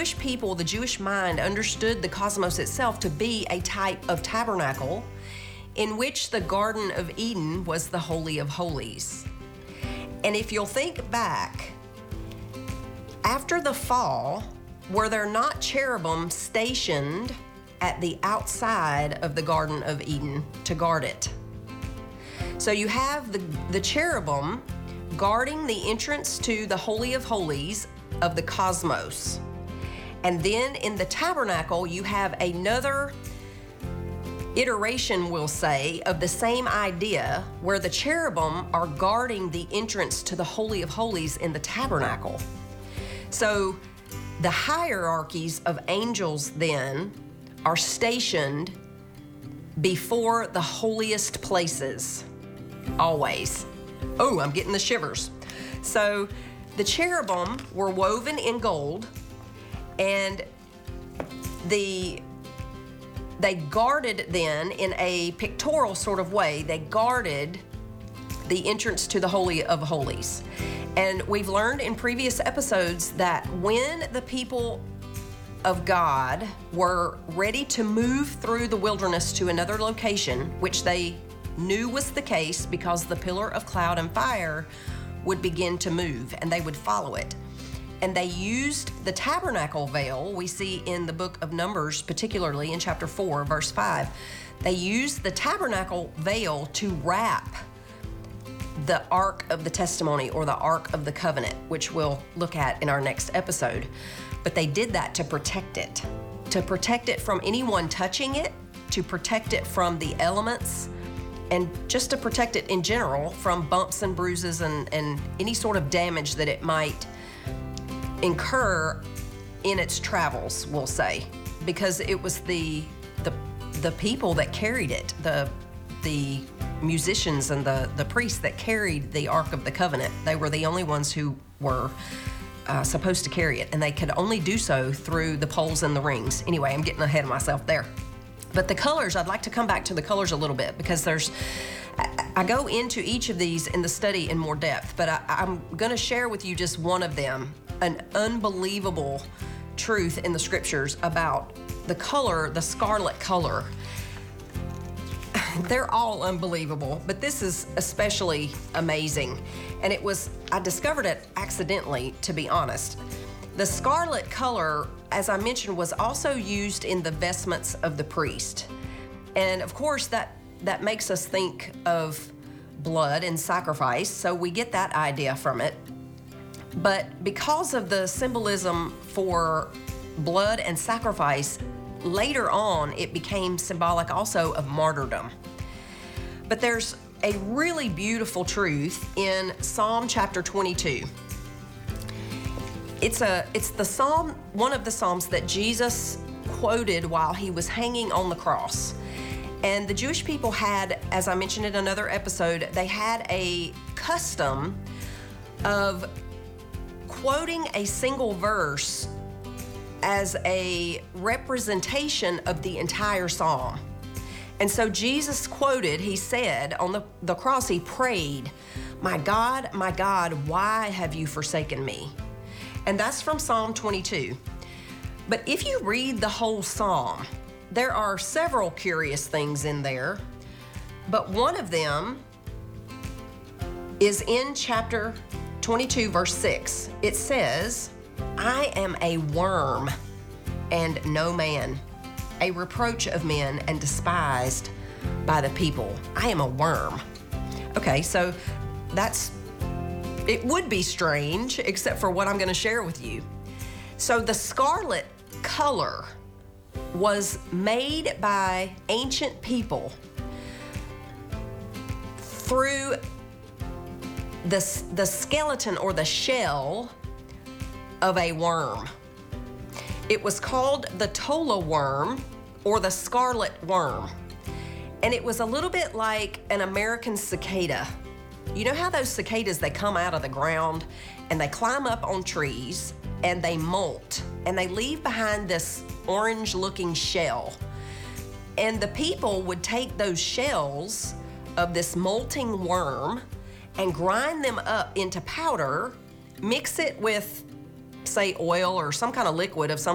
Jewish people, the Jewish mind, understood the cosmos itself to be a type of tabernacle in which the Garden of Eden was the Holy of Holies. And if you'll think back, after the fall, were there not cherubim stationed at the outside of the Garden of Eden to guard it? So you have the cherubim guarding the entrance to the Holy of Holies of the cosmos. And then in the tabernacle, you have another iteration, we'll say, of the same idea where the cherubim are guarding the entrance to the Holy of Holies in the tabernacle. So the hierarchies of angels then are stationed before the holiest places, always. Oh, I'm getting the shivers. So the cherubim were woven in gold, and they guarded then in a pictorial sort of way. They guarded the entrance to the Holy of Holies. And we've learned in previous episodes that when the people of God were ready to move through the wilderness to another location, which they knew was the case because the pillar of cloud and fire would begin to move and they would follow it. And they used the tabernacle veil, we see in the book of Numbers, particularly in chapter 4, verse 5. They used the tabernacle veil to wrap the Ark of the Testimony or the Ark of the Covenant, which we'll look at in our next episode. But they did that to protect it from anyone touching it, to protect it from the elements, and just to protect it in general from bumps and bruises and any sort of damage that it might incur in its travels, we'll say, because it was the people that carried it, the musicians and the priests that carried the Ark of the Covenant. They were the only ones who were supposed to carry it, and they could only do so through the poles and the rings. Anyway, I'm getting ahead of myself there. But the colors, I'd like to come back to the colors a little bit because I go into each of these in the study in more depth, but I'm going to share with you just one of them, an unbelievable truth in the scriptures about the color, the scarlet color. They're all unbelievable, but this is especially amazing. And I discovered it accidentally, to be honest. The scarlet color, as I mentioned, was also used in the vestments of the priest. And of course, that makes us think of blood and sacrifice, so we get that idea from it. But because of the symbolism for blood and sacrifice, later on it became symbolic also of martyrdom. But there's a really beautiful truth in Psalm chapter 22. It's the psalm, one of the psalms that Jesus quoted while he was hanging on the cross. And the Jewish people had, as I mentioned in another episode, they had a custom of quoting a single verse as a representation of the entire psalm. And so Jesus quoted, he said on the cross, he prayed, my God, why have you forsaken me?" And that's from Psalm 22. But if you read the whole psalm, there are several curious things in there, but one of them is in chapter 22, verse 6. It says, "I am a worm and no man, a reproach of men and despised by the people." I am a worm. Okay, so it would be strange, except for what I'm going to share with you. So the scarlet color was made by ancient people through the skeleton or the shell of a worm. It was called the tola worm or the scarlet worm. And it was a little bit like an American cicada. You know how those cicadas, they come out of the ground and they climb up on trees and they molt and they leave behind this orange-looking shell. And the people would take those shells of this molting worm and grind them up into powder, mix it with, say, oil or some kind of liquid of some